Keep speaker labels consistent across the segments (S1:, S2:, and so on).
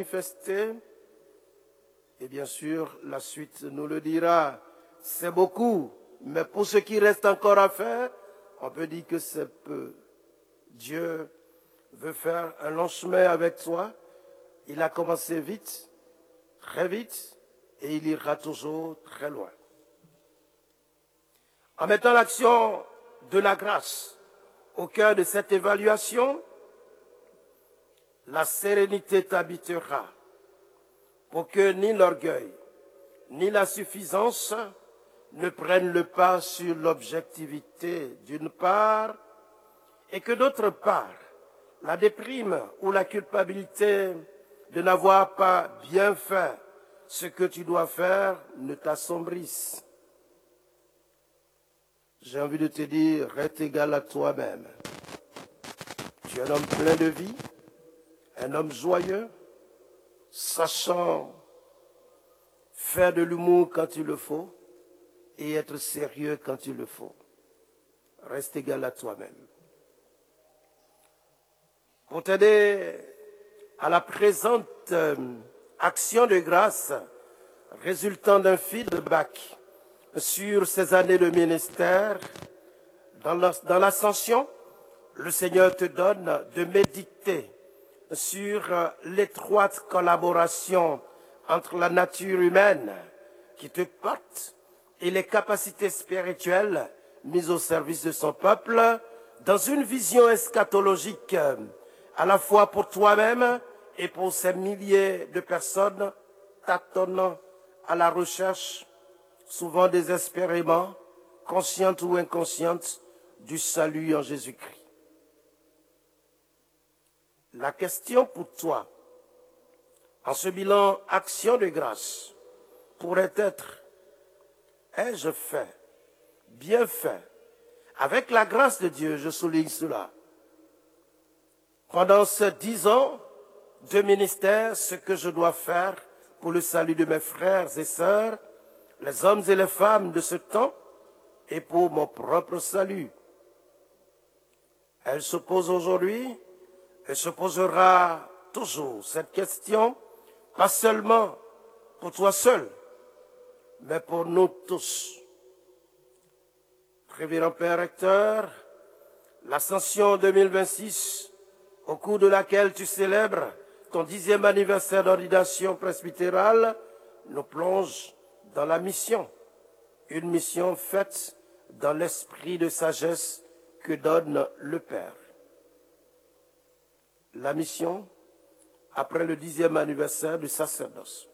S1: manifesté. Et bien sûr, la suite nous le dira. C'est beaucoup, mais pour ce qui reste encore à faire, on peut dire que c'est peu. Dieu veut faire un long chemin avec toi. Il a commencé vite, très vite, et il ira toujours très loin. En mettant l'action de la grâce au cœur de cette évaluation, la sérénité t'habitera pour que ni l'orgueil, ni la suffisance ne prennent le pas sur l'objectivité d'une part, et que d'autre part, la déprime ou la culpabilité de n'avoir pas bien fait ce que tu dois faire ne t'assombrisse. J'ai envie de te dire, reste égal à toi-même. Tu es un homme plein de vie, un homme joyeux, sachant faire de l'humour quand il le faut et être sérieux quand il le faut. Reste égal à toi-même. Pour t'aider à la présente action de grâce résultant d'un feedback sur ces années de ministère, dans l'ascension, le Seigneur te donne de méditer sur l'étroite collaboration entre la nature humaine qui te porte et les capacités spirituelles mises au service de son peuple dans une vision eschatologique à la fois pour toi-même et pour ces milliers de personnes tâtonnant à la recherche, souvent désespérément, conscientes ou inconscientes, du salut en Jésus-Christ. La question pour toi, en ce bilan action de grâce, pourrait être, ai-je fait, bien fait, avec la grâce de Dieu, je souligne cela, pendant ces 10 ans de ministère, ce que je dois faire pour le salut de mes frères et sœurs, les hommes et les femmes de ce temps, et pour mon propre salut. Elle se pose aujourd'hui et se posera toujours cette question, pas seulement pour toi seul, mais pour nous tous. Révérend Père Recteur, l'Ascension 2026, au cours de laquelle tu célèbres ton 10e anniversaire d'ordination presbytérale, nous plonge dans la mission, une mission faite dans l'esprit de sagesse que donne le Père. La mission après le 10e anniversaire du sacerdoce.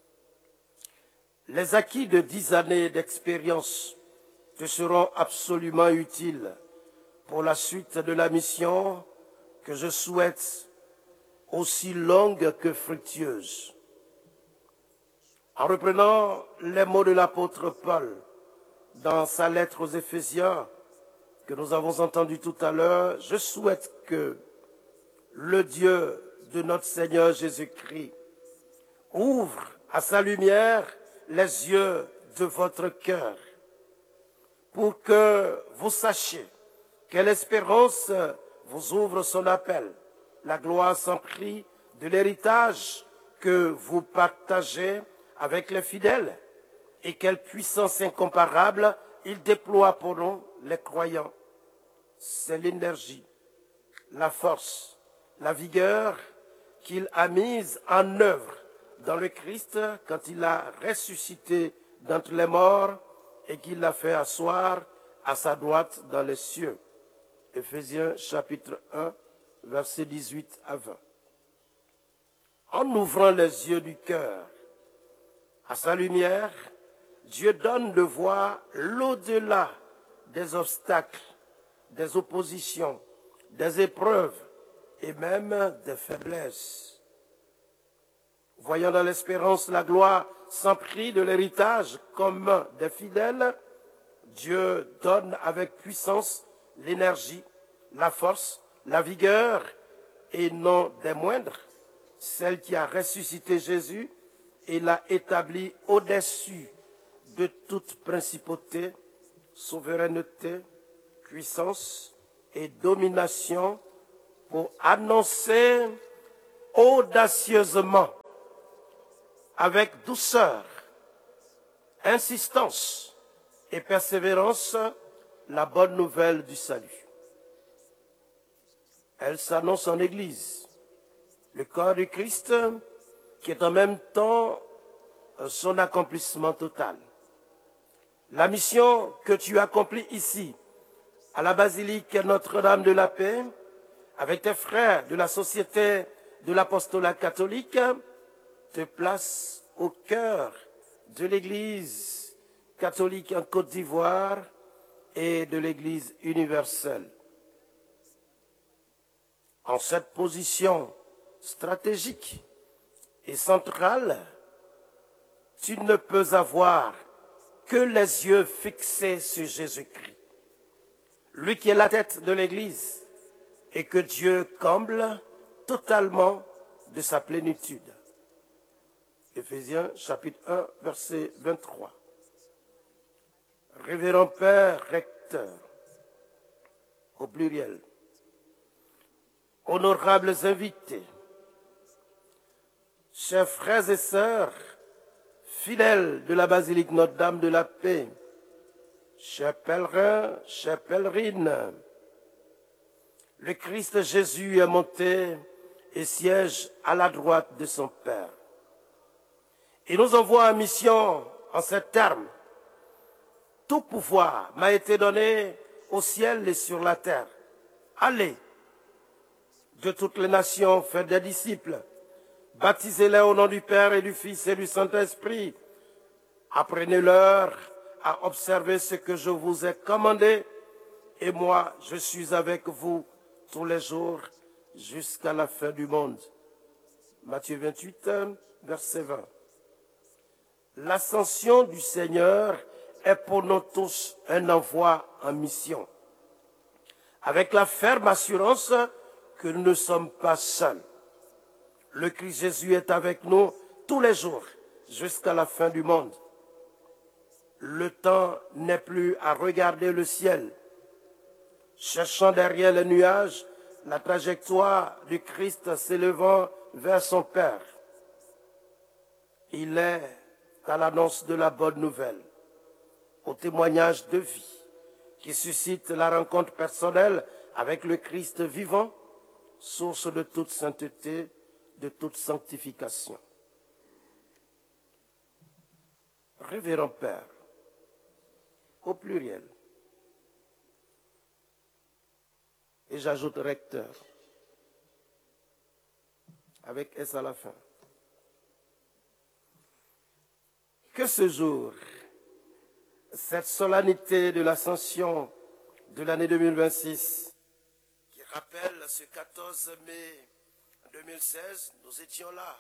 S1: Les acquis de 10 années d'expérience te seront absolument utiles pour la suite de la mission que je souhaite aussi longue que fructueuse. En reprenant les mots de l'apôtre Paul dans sa lettre aux Éphésiens que nous avons entendu tout à l'heure, je souhaite que le Dieu de notre Seigneur Jésus-Christ ouvre à sa lumière les yeux de votre cœur pour que vous sachiez quelle espérance vous ouvre son appel, la gloire sans prix de l'héritage que vous partagez avec les fidèles et quelle puissance incomparable il déploie pour nous, les croyants. C'est l'énergie, la force, la vigueur qu'il a mise en œuvre dans le Christ quand il a ressuscité d'entre les morts et qu'il l'a fait asseoir à sa droite dans les cieux. Éphésiens chapitre 1, versets 18 à 20. En ouvrant les yeux du cœur à sa lumière, Dieu donne de voir l'au-delà des obstacles, des oppositions, des épreuves et même des faiblesses. Voyant dans l'espérance la gloire sans prix de l'héritage commun des fidèles, Dieu donne avec puissance l'énergie, la force, la vigueur et non des moindres, celle qui a ressuscité Jésus et l'a établi au-dessus de toute principauté, souveraineté, puissance et domination pour annoncer audacieusement avec douceur, insistance et persévérance la bonne nouvelle du salut. Elle s'annonce en Église, le corps du Christ, qui est en même temps son accomplissement total. La mission que tu accomplis ici, à la basilique Notre-Dame de la Paix, avec tes frères de la Société de l'Apostolat catholique, te place au cœur de l'Église catholique en Côte d'Ivoire et de l'Église universelle. En cette position stratégique et centrale, tu ne peux avoir que les yeux fixés sur Jésus-Christ, lui qui est la tête de l'Église et que Dieu comble totalement de sa plénitude. Éphésiens chapitre 1, verset 23. Révérend Père recteur, au pluriel, honorables invités, chers frères et sœurs, fidèles de la basilique Notre-Dame de la Paix, chers pèlerins, chères pèlerines, le Christ Jésus est monté et siège à la droite de son Père. Il nous envoie en mission en ces termes. Tout pouvoir m'a été donné au ciel et sur la terre. Allez, de toutes les nations, faites des disciples. Baptisez-les au nom du Père et du Fils et du Saint-Esprit. Apprenez-leur à observer ce que je vous ai commandé. Et moi, je suis avec vous tous les jours jusqu'à la fin du monde. Matthieu 28, verset 20. L'ascension du Seigneur est pour nous tous un envoi en mission, avec la ferme assurance que nous ne sommes pas seuls. Le Christ Jésus est avec nous tous les jours jusqu'à la fin du monde. Le temps n'est plus à regarder le ciel, cherchant derrière les nuages la trajectoire du Christ s'élevant vers son Père. Il est à l'annonce de la bonne nouvelle, au témoignage de vie qui suscite la rencontre personnelle avec le Christ vivant, source de toute sainteté, de toute sanctification. Révérend Père, au pluriel, et j'ajoute recteur, avec S à la fin. Que ce jour, cette solennité de l'Ascension de l'année 2026, qui rappelle ce 14 mai 2016, nous étions là,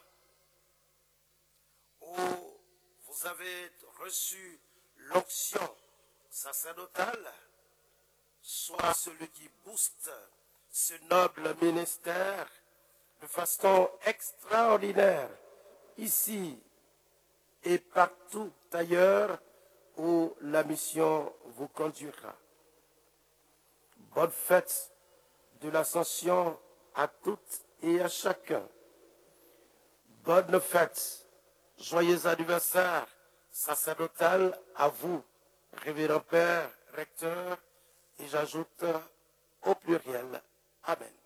S1: où vous avez reçu l'onction sacerdotale, soit celui qui booste ce noble ministère de façon extraordinaire, ici et partout ailleurs où la mission vous conduira. Bonne fête de l'Ascension à toutes et à chacun. Bonne fête, joyeux anniversaire sacerdotal à vous, révérend Père, recteur, et j'ajoute au pluriel, Amen.